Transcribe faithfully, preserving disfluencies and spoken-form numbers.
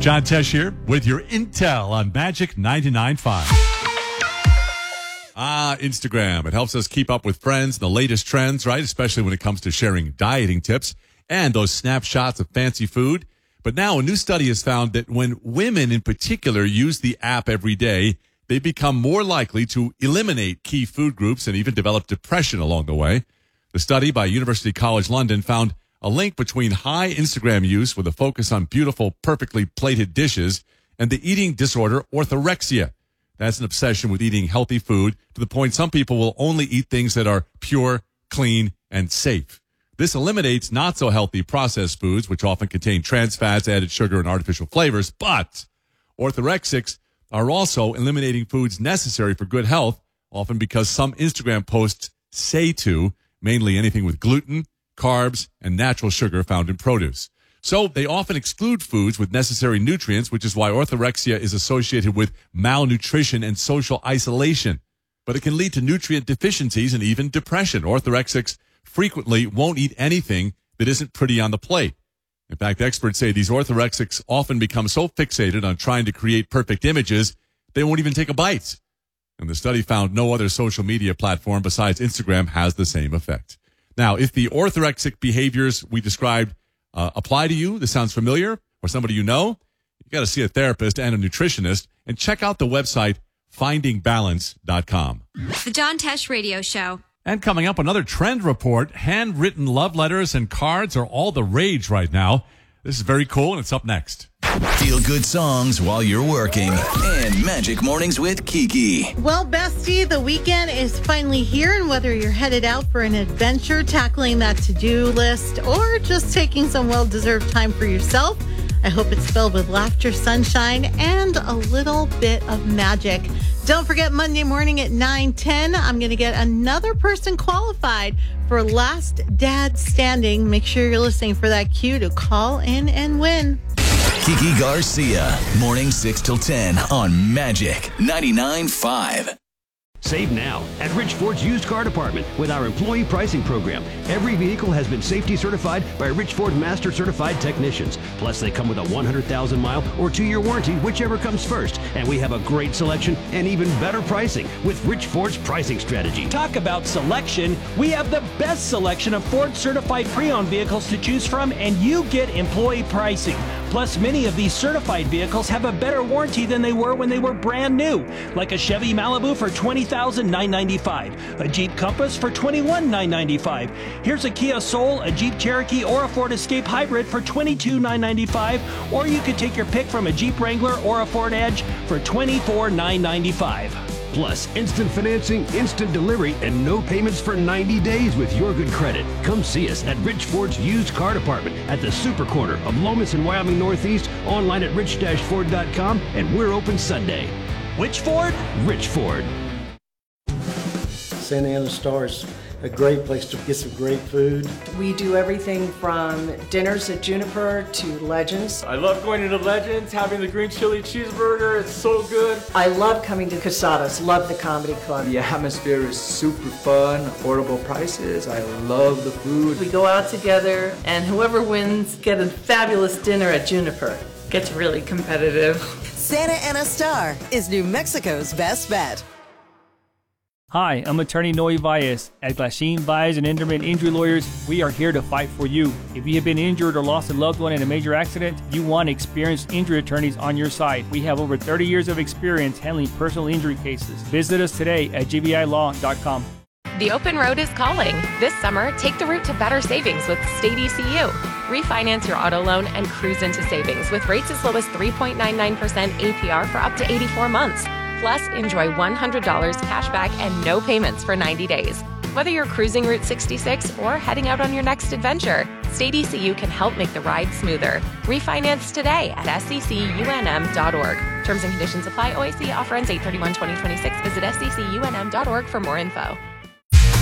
John Tesh here with your intel on Magic ninety-nine point five. Ah, Instagram. It helps us keep up with friends and the latest trends, right? Especially when it comes to sharing dieting tips and those snapshots of fancy food. But now a new study has found that when women in particular use the app every day, they become more likely to eliminate key food groups and even develop depression along the way. The study by University College London found a link between high Instagram use with a focus on beautiful, perfectly plated dishes and the eating disorder orthorexia. That's an obsession with eating healthy food to the point some people will only eat things that are pure, clean, and safe. This eliminates not so healthy processed foods, which often contain trans fats, added sugar, and artificial flavors. But orthorexics are also eliminating foods necessary for good health, often because some Instagram posts say to, mainly anything with gluten, carbs, and natural sugar found in produce. So they often exclude foods with necessary nutrients, which is why orthorexia is associated with malnutrition and social isolation. But it can lead to nutrient deficiencies and even depression. Orthorexics frequently won't eat anything that isn't pretty on the plate. In fact, experts say these orthorexics often become so fixated on trying to create perfect images, they won't even take a bite. And the study found no other social media platform besides Instagram has the same effect. Now, if the orthorexic behaviors we described uh, apply to you, this sounds familiar, or somebody you know, you got to see a therapist and a nutritionist, and check out the website finding balance dot com. The John Tesh Radio Show. And coming up, another trend report. Handwritten love letters and cards are all the rage right now. This is very cool, and it's up next. Feel good songs while you're working. And Magic Mornings with Kiki. Well, bestie, the weekend is finally here, and whether you're headed out for an adventure, tackling that to-do list, or just taking some well-deserved time for yourself, I hope it's filled with laughter, sunshine, and a little bit of magic. Don't forget, Monday morning at nine ten, I'm going to get another person qualified for Last Dad Standing. Make sure you're listening for that cue to call in and win. Kiki Garcia, morning six till ten on Magic ninety-nine point five. Save now at Rich Ford's used car department with our employee pricing program. Every vehicle has been safety certified by Rich Ford Master Certified technicians. Plus, they come with a one hundred thousand mile or two-year warranty, whichever comes first. And we have a great selection and even better pricing with Rich Ford's pricing strategy. Talk about selection. We have the best selection of Ford certified pre-owned vehicles to choose from, and you get employee pricing. Plus, many of these certified vehicles have a better warranty than they were when they were brand new, like a Chevy Malibu for twenty thousand nine hundred ninety-five dollars, a Jeep Compass for twenty-one thousand nine hundred ninety-five dollars. Here's a Kia Soul, a Jeep Cherokee, or a Ford Escape Hybrid for twenty-two thousand nine hundred ninety-five dollars, or you could take your pick from a Jeep Wrangler or a Ford Edge for twenty-four thousand nine hundred ninety-five dollars. Plus, instant financing, instant delivery, and no payments for ninety days with your good credit. Come see us at Rich Ford's used car department at the Super Corner of Lomas and Wyoming Northeast, online at rich dash ford dot com, and we're open Sunday. Which Ford? Rich Ford. Santa Ana Star's a great place to get some great food. We do everything from dinners at Juniper to Legends. I love going into Legends, having the green chili cheeseburger. It's so good. I love coming to Casadas. Love the comedy club. The atmosphere is super fun, affordable prices. I love the food. We go out together, and whoever wins get a fabulous dinner at Juniper. Gets really competitive. Santa Ana Star is New Mexico's best bet. Hi, I'm attorney Noe Valles. At Glasheen, Valles and Enderman Injury Lawyers, we are here to fight for you. If you have been injured or lost a loved one in a major accident, you want experienced injury attorneys on your side. We have over thirty years of experience handling personal injury cases. Visit us today at g v i law dot com. The open road is calling. This summer, take the route to better savings with State E C U. Refinance your auto loan and cruise into savings with rates as low as three point nine nine percent A P R for up to eighty-four months. Plus, enjoy one hundred dollars cash back and no payments for ninety days. Whether you're cruising Route sixty-six or heading out on your next adventure, State E C U can help make the ride smoother. Refinance today at s c c u n m dot org. Terms and conditions apply. O I C offer ends eight thirty-one twenty twenty-six. Visit s c c u n m dot org for more info.